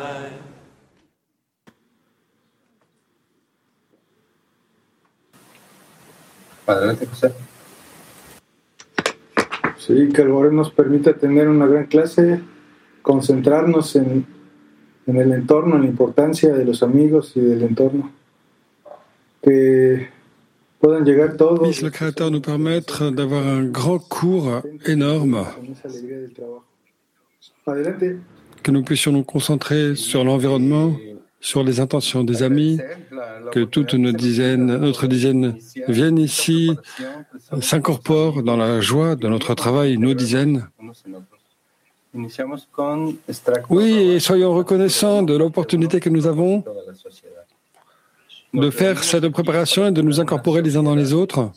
Adelante, José. Sí, que el Boré nos permita tener una gran clase, concentrarnos en el entorno, en la importancia de los amigos y del entorno. Que puedan llegar todos. Puisse le Créateur nous permettre d'avoir un grand cours énorme, que nous puissions nous concentrer sur l'environnement, sur les intentions des amis, que toute notre dizaine vienne ici, s'incorpore dans la joie de notre travail, nos dizaines. Oui, et soyons reconnaissants de l'opportunité que nous avons de faire cette préparation et de nous incorporer les uns dans les autres.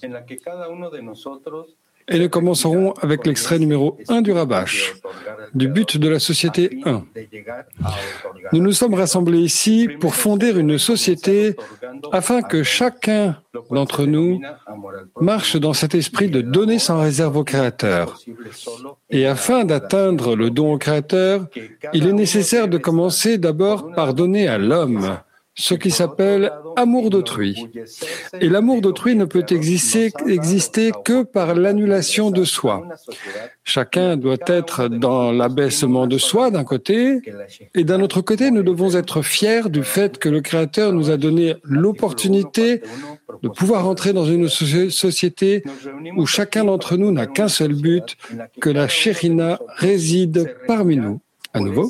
Et nous commencerons avec l'extrait numéro 1 du Rabash, du but de la société 1. Nous nous sommes rassemblés ici pour fonder une société afin que chacun d'entre nous marche dans cet esprit de donner sans réserve au Créateur. Et afin d'atteindre le don au Créateur, il est nécessaire de commencer d'abord par donner à l'homme ce qui s'appelle amour d'autrui. Et l'amour d'autrui ne peut exister que par l'annulation de soi. Chacun doit être dans l'abaissement de soi d'un côté, et d'un autre côté, nous devons être fiers du fait que le Créateur nous a donné l'opportunité de pouvoir entrer dans une société où chacun d'entre nous n'a qu'un seul but, que la Shekhinah réside parmi nous. À nouveau,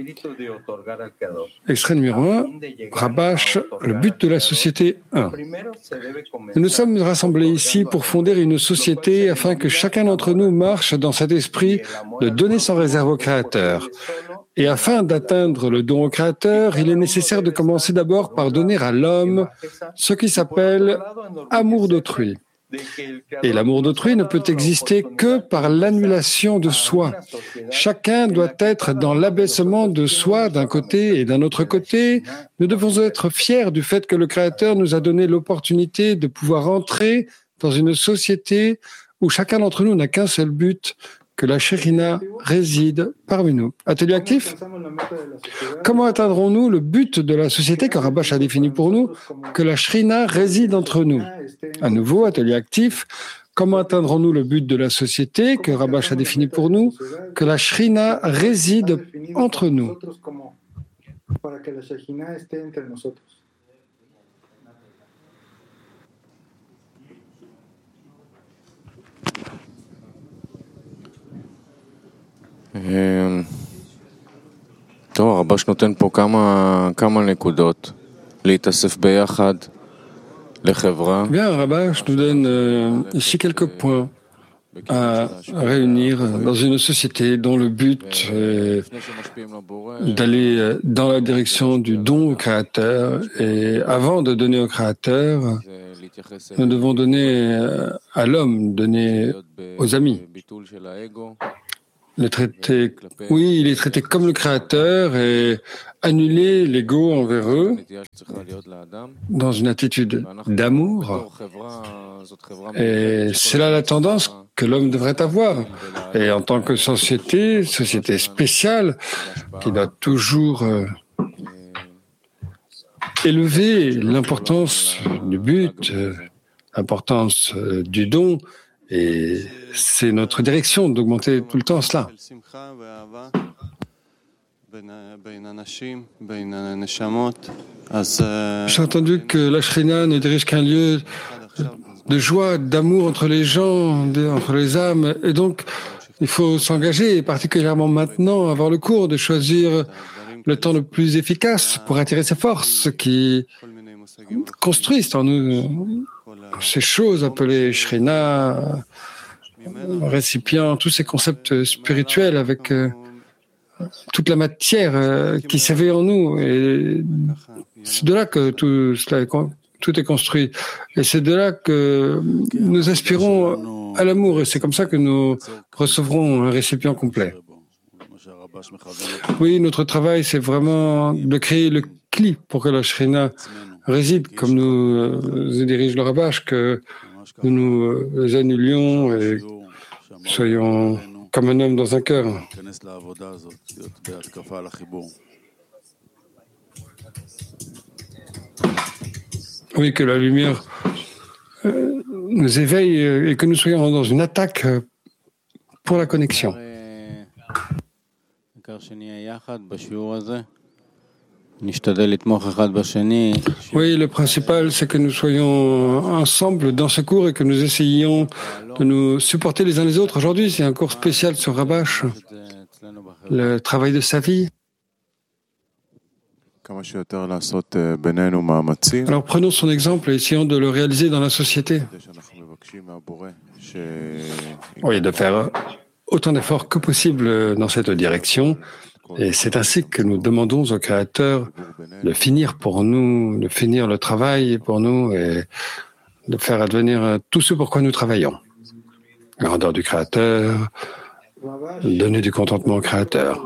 extrait numéro 1, Rabash, le but de la société 1. Nous nous sommes rassemblés ici pour fonder une société afin que chacun d'entre nous marche dans cet esprit de donner sans réserve au Créateur. Et afin d'atteindre le don au Créateur, il est nécessaire de commencer d'abord par donner à l'homme ce qui s'appelle amour d'autrui. Et l'amour d'autrui ne peut exister que par l'annulation de soi. Chacun doit être dans l'abaissement de soi d'un côté et d'un autre côté. Nous devons être fiers du fait que le Créateur nous a donné l'opportunité de pouvoir entrer dans une société où chacun d'entre nous n'a qu'un seul but, que la Shekhinah réside parmi nous. Atelier actif. Comment atteindrons-nous le but de la société que Rabash a défini pour nous, que la Shekhinah réside entre nous? À nouveau, atelier actif. Comment atteindrons-nous le but de la société que Rabash a défini pour nous, que la Shekhinah réside entre nous? טוב, הרבש נותן פה כמה נקודות להתאסף ביחד לחברה. Bien, Rabash nous donne ici quelques points à réunir dans une société dont le but est d'aller dans la direction du don au Créateur. Et avant de donner au Créateur, nous devons donner à l'homme, donner aux amis. Il est traité comme le Créateur et annuler l'ego envers eux dans une attitude d'amour. Et c'est là la tendance que l'homme devrait avoir. Et en tant que société spéciale, qui doit toujours élever l'importance du but, l'importance du don. Et c'est notre direction d'augmenter tout le temps cela. J'ai entendu que la Shekhinah ne dirige qu'un lieu de joie, d'amour entre les gens, entre les âmes. Et donc, il faut s'engager, et particulièrement maintenant, avoir le cours de choisir le temps le plus efficace pour attirer ces forces qui construisent en nous ces choses appelées Shekhinah, récipients, tous ces concepts spirituels avec toute la matière qui s'éveille en nous. Et c'est de là que tout est construit. Et c'est de là que nous aspirons à l'amour. Et c'est comme ça que nous recevrons un récipient complet. Oui, notre travail, c'est vraiment de créer le cli pour que la Shekhinah réside, comme nous dirige le Rabash, que nous nous annulions et soyons comme un homme dans un cœur. Oui, que la lumière nous éveille et que nous soyons dans une attaque pour la connexion. Oui, le principal, c'est que nous soyons ensemble dans ce cours et que nous essayions de nous supporter les uns les autres. Aujourd'hui, c'est un cours spécial sur Rabash, le travail de sa vie. Alors prenons son exemple et essayons de le réaliser dans la société. Oui, de faire autant d'efforts que possible dans cette direction. Et c'est ainsi que nous demandons au Créateur de finir pour nous, de finir le travail pour nous et de faire advenir tout ce pour quoi nous travaillons. Grandeur du Créateur, donner du contentement au Créateur.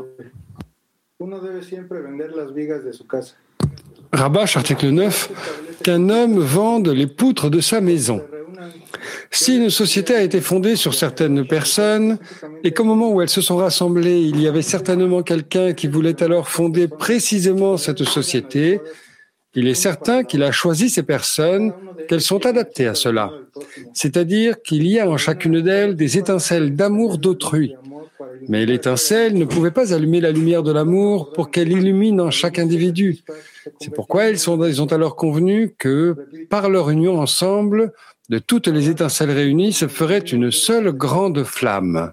Rabash, article 9, qu'un homme vende les poutres de sa maison. Si une société a été fondée sur certaines personnes et qu'au moment où elles se sont rassemblées, il y avait certainement quelqu'un qui voulait alors fonder précisément cette société, il est certain qu'il a choisi ces personnes, qu'elles sont adaptées à cela. C'est-à-dire qu'il y a en chacune d'elles des étincelles d'amour d'autrui. Mais l'étincelle ne pouvait pas allumer la lumière de l'amour pour qu'elle illumine en chaque individu. C'est pourquoi ils ont alors convenu que, par leur union ensemble, de toutes les étincelles réunies se ferait une seule grande flamme.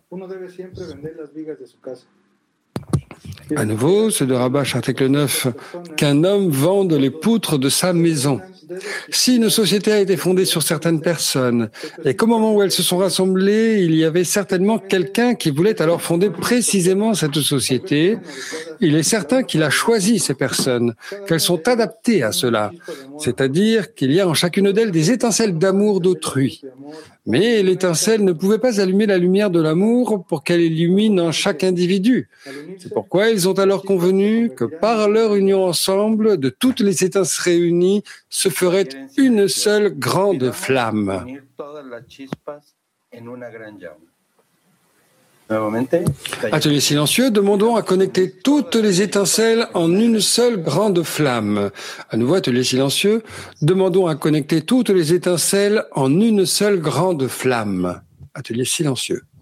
À nouveau, c'est de Rabash, article 9, qu'un homme vende les poutres de sa maison. Si une société a été fondée sur certaines personnes et qu'au moment où elles se sont rassemblées, il y avait certainement quelqu'un qui voulait alors fonder précisément cette société, il est certain qu'il a choisi ces personnes, qu'elles sont adaptées à cela. C'est-à-dire qu'il y a en chacune d'elles des étincelles d'amour d'autrui. Mais l'étincelle ne pouvait pas allumer la lumière de l'amour pour qu'elle illumine en chaque individu. C'est pourquoi ils ont alors convenu que par leur union ensemble, de toutes les étincelles réunies, se ferait une seule grande flamme. Atelier silencieux, demandons à connecter toutes les étincelles en une seule grande flamme. À nouveau, atelier silencieux, demandons à connecter toutes les étincelles en une seule grande flamme. Atelier silencieux.